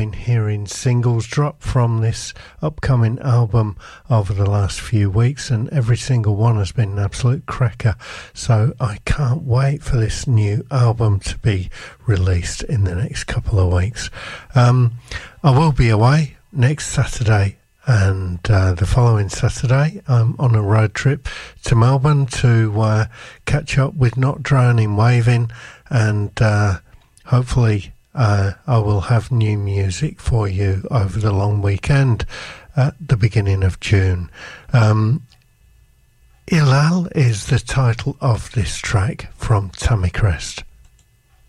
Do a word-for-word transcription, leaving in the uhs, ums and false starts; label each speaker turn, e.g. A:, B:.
A: been hearing singles drop from this upcoming album over the last few weeks, and every single one has been an absolute cracker. So I can't wait for this new album to be released in the next couple of weeks. Um, I will be away next Saturday, and uh, the following Saturday I'm on a road trip to Melbourne to uh, catch up with Not Drowning Waving, and uh, hopefully uh, I will have new music for you over the long weekend at the beginning of June. Um, Ilal is the title of this track from Tammy Crest.